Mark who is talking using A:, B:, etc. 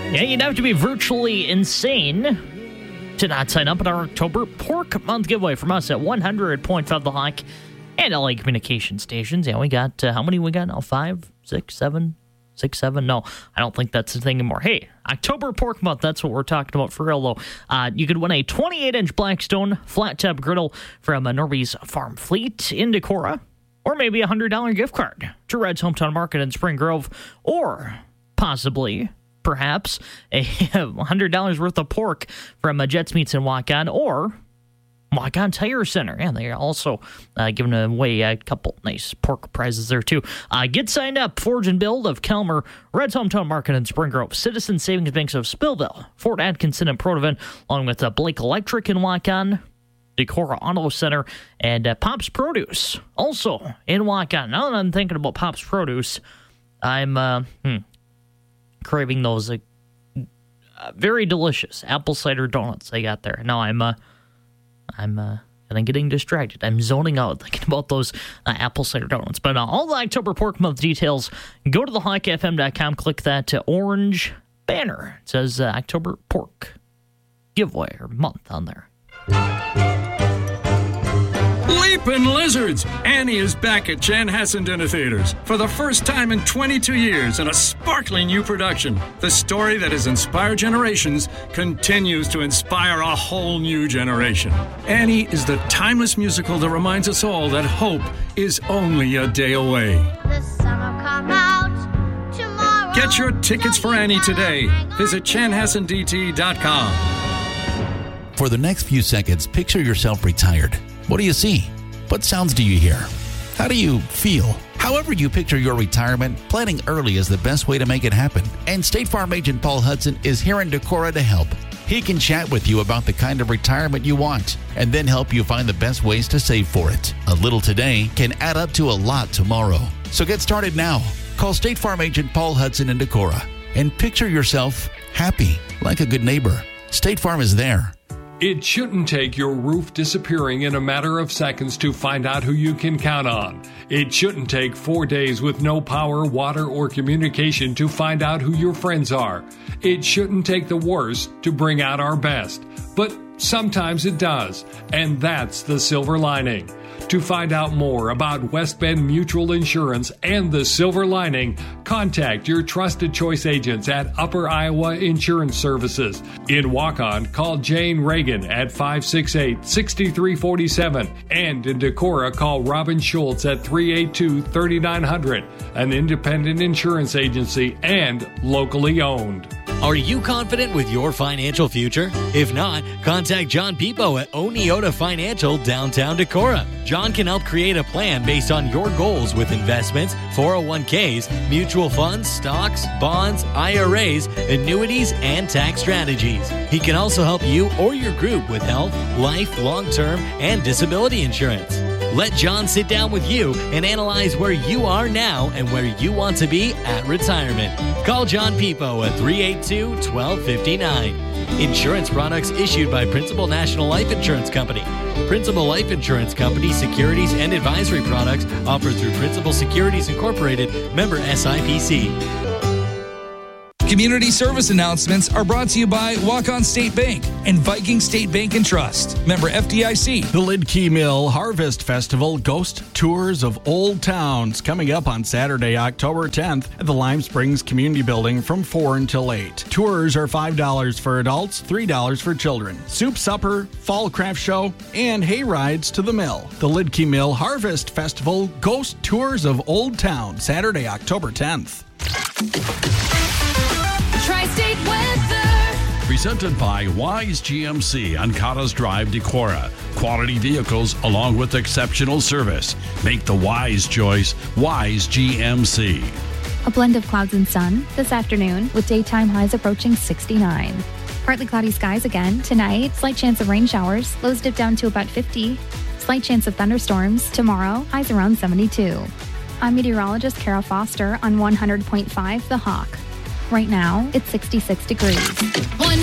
A: Yeah, you'd have to be virtually insane to not sign up at our October Pork Month giveaway from us at 100.5 The Hawk and LA Communication Stations. Yeah, we got, how many we got now? 5, 6, 7? 6, 7? No, I don't think that's the thing anymore. Hey, October Pork Month, that's what we're talking about for real, though. You could win a 28-inch Blackstone flat-top griddle from Norby's Farm Fleet in Decorah, or maybe a $100 gift card to Red's Hometown Market in Spring Grove, or possibly, perhaps, a $100 worth of pork from Jets Meats in Waukon, or Waukon Tire Center. Yeah, they are also giving away a couple nice pork prizes there, too. Get signed up. Forge and Build of Kelmer, Red's Hometown Market in Spring Grove, Citizen Savings Banks of Spillville, Fort Atkinson and Protivin, along with Blake Electric in Waukon, Decorah Auto Center, and Pop's Produce, also in Waukon. Now that I'm thinking about Pop's Produce, I'm craving those very delicious apple cider donuts they got there. Now I'm getting distracted. I'm zoning out thinking about those apple cider donuts. But all the October Pork Month details, go to thehawkfm.com, click that orange banner. It says October Pork giveaway or month on there.
B: Leapin' Lizards! Annie is back at Chanhassen Dinner Theaters for the first time in 22 years in a sparkling new production. The story that has inspired generations continues to inspire a whole new generation. Annie is the timeless musical that reminds us all that hope is only a day away.
C: The sun will come out tomorrow.
B: Get your tickets for Annie today. Visit chanhassendt.com.
D: For the next few seconds, picture yourself retired. What do you see? What sounds do you hear? How do you feel? However you picture your retirement, planning early is the best way to make it happen. And State Farm agent Paul Hudson is here in Decorah to help. He can chat with you about the kind of retirement you want and then help you find the best ways to save for it. A little today can add up to a lot tomorrow. So get started now. Call State Farm agent Paul Hudson in Decorah and picture yourself happy, like a good neighbor. State Farm is there.
E: It shouldn't take your roof disappearing in a matter of seconds to find out who you can count on. It shouldn't take 4 days with no power, water, or communication to find out who your friends are. It shouldn't take the worst to bring out our best. But sometimes it does, and that's the silver lining. To find out more about West Bend Mutual Insurance and the silver lining, contact your trusted choice agents at Upper Iowa Insurance Services. In Waukon, call Jane Reagan at 568-6347. And in Decorah, call Robin Schultz at 382-3900, an independent insurance agency and locally owned.
F: Are you confident with your financial future? If not, contact John Pipo at Oneota Financial, downtown Decorah. John can help create a plan based on your goals with investments, 401ks, mutual funds, stocks, bonds, IRAs, annuities, and tax strategies. He can also help you or your group with health, life, long-term, and disability insurance. Let John sit down with you and analyze where you are now and where you want to be at retirement. Call John Pipo at 382-1259. Insurance products issued by Principal National Life Insurance Company. Principal Life Insurance Company securities and advisory products offered through Principal Securities Incorporated, member SIPC.
G: Community service announcements are brought to you by Waukon State Bank and Viking State Bank and Trust. Member FDIC.
H: The Lidkey Mill Harvest Festival Ghost Tours of Old Towns coming up on Saturday, October 10th at the Lime Springs Community Building from 4 until 8. Tours are $5 for adults, $3 for children. Soup supper, fall craft show, and hay rides to the mill. The Lidkey Mill Harvest Festival Ghost Tours of Old Town, Saturday, October 10th.
I: Tri-State weather.
J: Presented by Wise GMC on Cottas Drive, Decorah. Quality vehicles along with exceptional service. Make the wise choice, Wise GMC.
K: A blend of clouds and sun this afternoon with daytime highs approaching 69. Partly cloudy skies again tonight. Slight chance of rain showers. Lows dip down to about 50. Slight chance of thunderstorms tomorrow. Highs around 72. I'm meteorologist Kara Foster on 100.5 The Hawk. Right now, it's 66 degrees.